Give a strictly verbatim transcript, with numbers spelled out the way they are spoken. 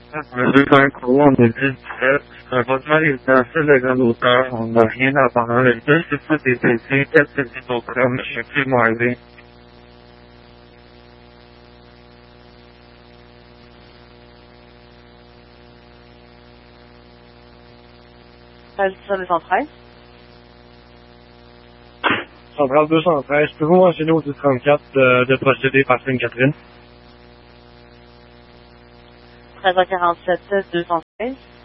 Le deux cent trois, on est dix-sept. Votre mère est assez de grande hauteur. On n'a rien à apprendre avec elle. C'est pas des essais. Quatre petits autres hommes. Je suis plus mauvais. Sur deux cent treize. Centrale deux cent treize, pouvez-vous mentionner au dix trente-quatre de, de procéder par Sainte-Catherine? treize heures quarante-sept, deux cent treize.